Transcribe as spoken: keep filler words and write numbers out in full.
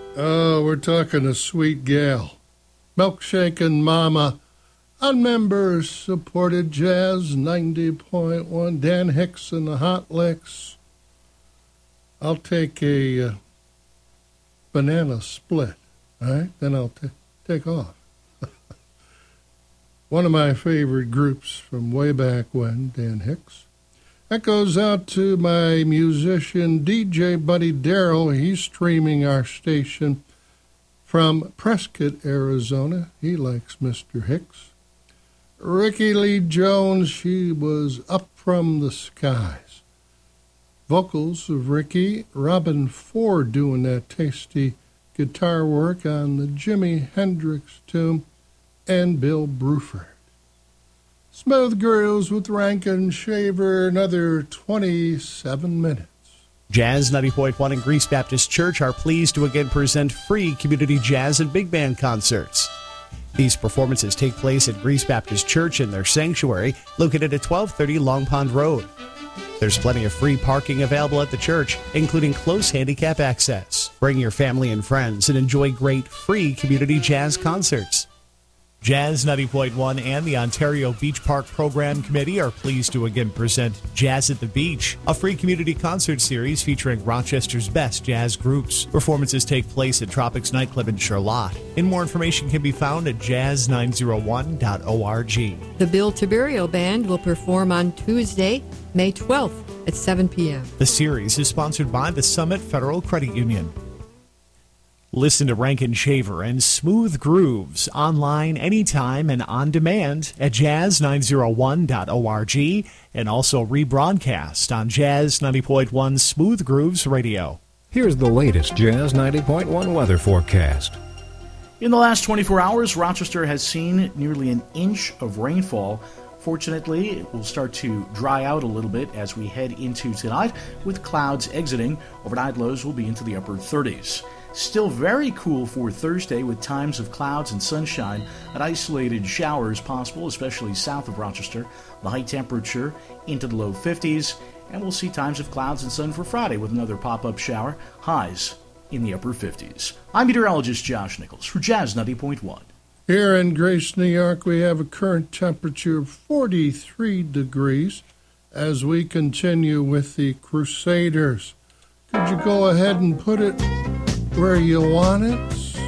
Oh, we're talking a sweet gal. Milkshaking Mama on members-supported Jazz ninety point one. Dan Hicks and the Hot Licks. I'll take a uh, banana split, all right? Then I'll t- take off. One of my favorite groups from way back when, Dan Hicks. That goes out to my musician, D J Buddy Darrell. He's streaming our station from Prescott, Arizona. He likes Mister Hicks. Ricky Lee Jones, she was Up from the Skies. Vocals of Ricky, Robin Ford doing that tasty guitar work on the Jimi Hendrix tune, and Bill Bruford. Smooth Grooves with Rankin Shaver, another twenty-seven minutes. Jazz ninety point one and Greece Baptist Church are pleased to again present free community jazz and big band concerts. These performances take place at Greece Baptist Church in their sanctuary, located at twelve thirty Long Pond Road. There's plenty of free parking available at the church, including close handicap access. Bring your family and friends and enjoy great free community jazz concerts. Jazz ninety point one and the Ontario Beach Park Program Committee are pleased to again present Jazz at the Beach, a free community concert series featuring Rochester's best jazz groups. Performances take place at Tropics Nightclub in Charlotte. And more information can be found at jazz nine oh one dot org. The Bill Tiberio Band will perform on Tuesday, May twelfth at seven p.m. The series is sponsored by the Summit Federal Credit Union. Listen to Rankin Shaver and Smooth Grooves online anytime and on demand at jazz nine oh one dot org and also rebroadcast on Jazz ninety point one Smooth Grooves Radio. Here's the latest Jazz ninety point one weather forecast. In the last twenty-four hours, Rochester has seen nearly an inch of rainfall. Fortunately, it will start to dry out a little bit as we head into tonight, with clouds exiting. Overnight lows will be into the upper thirties. Still very cool for Thursday, with times of clouds and sunshine and isolated showers possible, especially south of Rochester. The high temperature into the low fifties, and we'll see times of clouds and sun for Friday with another pop-up shower, highs in the upper fifties. I'm meteorologist Josh Nichols for Jazz ninety point one. Here in Grace, New York, we have a current temperature of forty-three degrees as we continue with the Crusaders. Could you go ahead and put it where you want it?